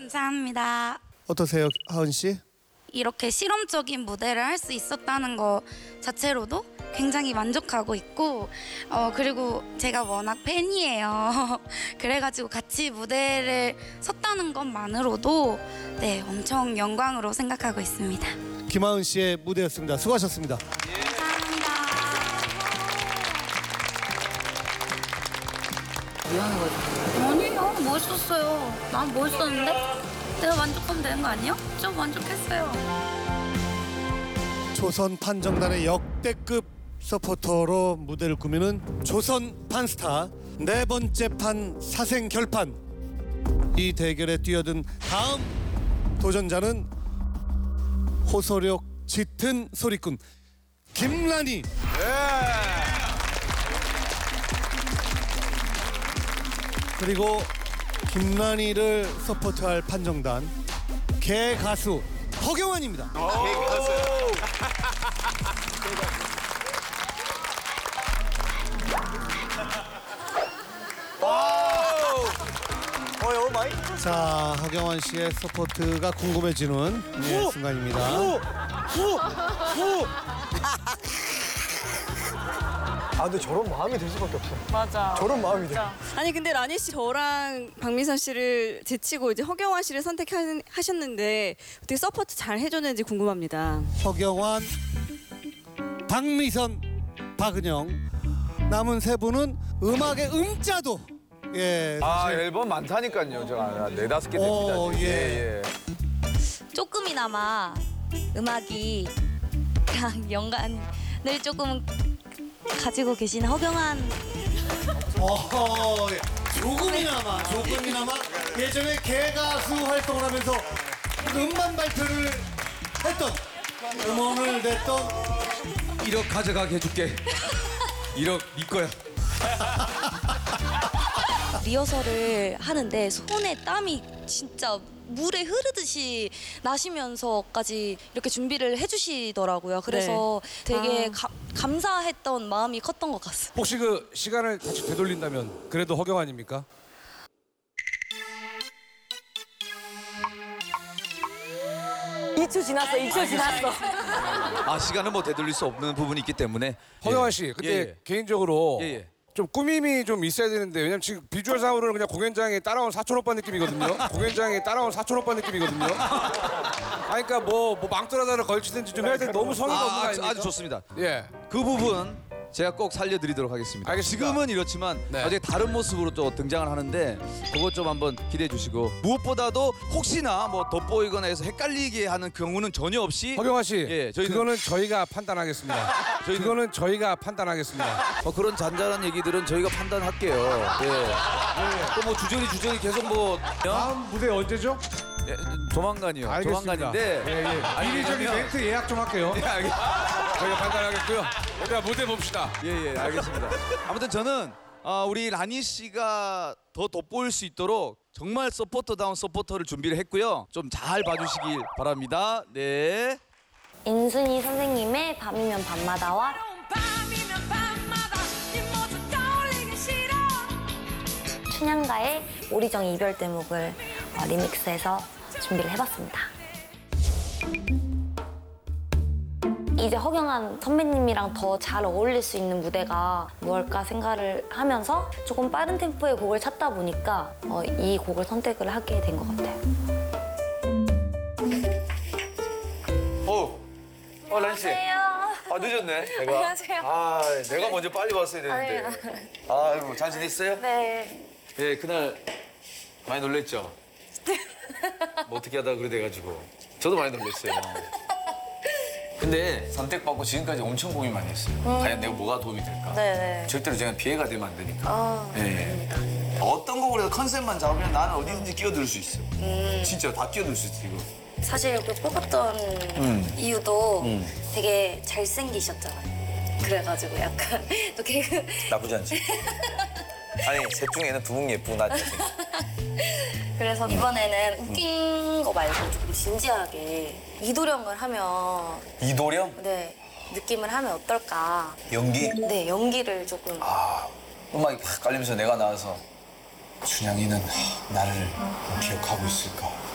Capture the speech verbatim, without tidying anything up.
감사합니다. 어떠세요, 하은 씨? 이렇게 실험적인 무대를 할 수 있었다는 거 자체로도 굉장히 만족하고 있고 어 그리고 제가 워낙 팬이에요. 그래가지고 같이 무대를 섰다는 것만으로도 네 엄청 영광으로 생각하고 있습니다. 김하은 씨의 무대였습니다. 수고하셨습니다. 감사합니다. 미안한 거지. 아니요, 멋있었어요. 난 멋있었는데 내가 만족하면 되는 거 아니에요? 좀 만족했어요. 조선 판정단의 역대급 서포터로 무대를 꾸미는 조선 판스타 네 번째 판 사생 결판. 이 대결에 뛰어든 다음 도전자는 호소력 짙은 소리꾼 김란희. 그리고 김란희를 서포트할 판정단 개 가수 허경환입니다. 자, 허경환 씨의 서포트가 궁금해지는 예, 순간입니다. 아 근데 저런 마음이 들 수밖에 없어. 맞아. 저런 마음이 돼. 아니 근데 라니 씨 저랑 박미선 씨를 제치고 이제 허경환 씨를 선택하셨는데 어떻게 서포트 잘 해줬는지 궁금합니다. 허경환, 박미선, 박은영 남은 세 분은 음악의 음자도 예. 아 사실- 앨범 많다니까요. 저 네다섯 개 오, 됩니다. 예. 조금이나마 음악이 그냥 연관을 조금 가지고 계신 허경환 어허, 예. 조금이나마 조금이나마 예전에 개가수 활동을 하면서 음반 발표를 했던 음원을 냈던 일억 가져가게 해줄게. 일억 네 거야. 리허설을 하는데 손에 땀이 진짜 물에 흐르듯이 나시면서까지 이렇게 준비를 해주시더라고요. 그래서 되게 아. 가- 감사했던 마음이 컸던 것 같습니다. 혹시 그 시간을 다시 되돌린다면 그래도 허경환입니까? 이 초 지났어, 이 초 지났어. 아 시간은 뭐 되돌릴 수 없는 부분이 있기 때문에 허경환 씨, 근데 예, 예. 개인적으로 예, 예. 좀 꾸밈이 좀 있어야 되는데 왜냐면 지금 비주얼상으로는 그냥 공연장에 따라온 사촌 오빠 느낌이거든요. 공연장에 따라온 사촌 오빠 느낌이거든요. 아 그러니까 뭐, 뭐 망토라다를 걸치든지 좀 해야 되는데 너무 성의가 없는 거 아, 아주, 아닙니까? 아주 좋습니다. 예. 그 부분 제가 꼭 살려드리도록 하겠습니다. 알겠습니다. 지금은 이렇지만 네. 나중에 다른 모습으로 또 등장을 하는데 그것 좀 한번 기대해 주시고 무엇보다도 혹시나 뭐 돋보이거나 해서 헷갈리게 하는 경우는 전혀 없이 허경환 씨, 예, 저희는- 그거는 저희가 판단하겠습니다. 저희는- 그거는 저희가 판단하겠습니다. 뭐 그런 잔잔한 얘기들은 저희가 판단할게요. 예. 또 뭐 주저리 주저리 계속 뭐 다음 무대 언제죠? 예, 조만간이요. 알겠습니다. 조만간인데 예, 예. 아니, 미리 저기 왜냐면- 멘트 예약 좀 할게요. 예, 알겠... 저희가 판단하겠고요. 일단 무대 봅시다. 예, 예, 알겠습니다. 아무튼 저는 어, 우리 라니 씨가 더 돋보일 수 있도록 정말 서포터다운 서포터를 준비를 했고요. 좀 잘 봐주시길 바랍니다. 네. 인순이 선생님의 밤이면 밤마다와 춘향가의 오리정 이별 대목을 어, 리믹스해서 준비를 해봤습니다. 이제 허경환 선배님이랑 더 잘 어울릴 수 있는 무대가 무엇일까 생각을 하면서 조금 빠른 템포의 곡을 찾다 보니까 어, 이 곡을 선택을 하게 된 것 같아요. 어, 어 란씨. 안녕하세요. 아 늦었네. 내가. 안녕하세요. 아 내가 먼저 빨리 왔어야 되는데. 아이고 잘 지냈어요? 네. 예 그날 많이 놀랬죠. 뭐 어떻게 하다가 그래 돼가지고 저도 많이 놀랐어요. 근데 선택받고 지금까지 엄청 고민 많이 했어요. 과연 내가 뭐가 도움이 될까? 네네. 절대로 제가 피해가 되면 안 되니까. 아, 예. 어떤 곡을 해도 컨셉만 잡으면 나는 어디든지 끼어들 수 있어. 진짜 다 끼어들 수 있어 이거. 사실 그 뽑았던 음. 이유도 되게 잘생기셨잖아요. 그래가지고 약간 또 개그 나쁘지 않지? 아니 셋 중에는 두 분 예쁘고 나 잘생겼어. 그래서 이번에는 웃긴 거 말고 조금 진지하게 이도령을 하면 이도령? 네 느낌을 하면 어떨까? 연기? 네 연기를 조금 음악이 팍 깔리면서 내가 나와서 춘향이는 나를 기억하고 있을까?